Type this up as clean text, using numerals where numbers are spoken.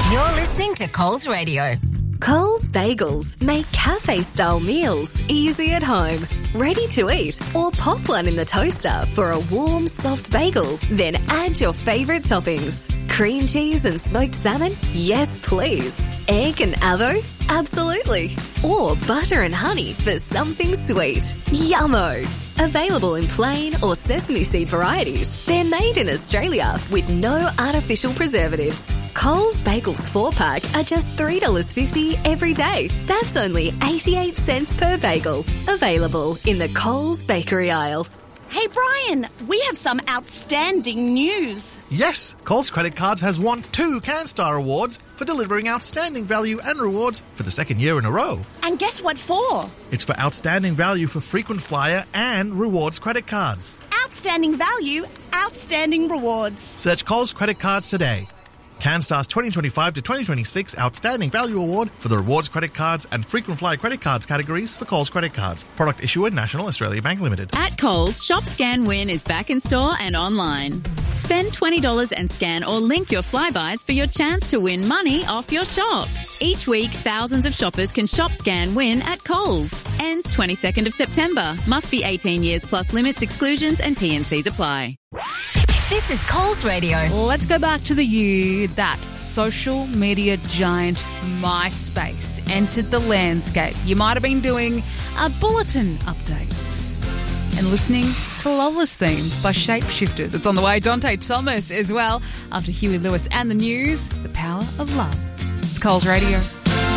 You're listening to Coles Radio. Coles Bagels make cafe-style meals easy at home, ready to eat, or pop one in the toaster for a warm, soft bagel. Then add your favourite toppings. Cream cheese and smoked salmon? Yes, please. Egg and avo? Absolutely. Or butter and honey for something sweet. Yummo! Available in plain or sesame seed varieties. They're made in Australia with no artificial preservatives. Coles Bagels 4-pack are just $3.50 every day. That's only 88 cents per bagel. Available in the Coles bakery aisle. Hey, Brian, we have some outstanding news. Yes, Coles Credit Cards has won 2 CanStar Awards for delivering outstanding value and rewards for the second year in a row. And guess what for? It's for outstanding value for frequent flyer and rewards credit cards. Outstanding value, outstanding rewards. Search Coles Credit Cards today. CanStar's 2025 to 2026 Outstanding Value Award for the rewards credit cards and frequent flyer credit cards categories for Coles Credit Cards. Product issuer National Australia Bank Limited. At Coles, Shop Scan Win is back in store and online. Spend $20 and scan or link your Flybuys for your chance to win money off your shop. Each week, thousands of shoppers can Shop Scan Win at Coles. Ends 22nd of September. Must be 18 years plus limits, exclusions and T&Cs apply. This is Coles Radio. Let's go back to the year that social media giant MySpace entered the landscape. You might have been doing bulletin updates and listening to Lola's Theme by Shapeshifters. It's on the way. Dante Thomas as well. After Huey Lewis and the news, The Power of Love. It's Coles Radio.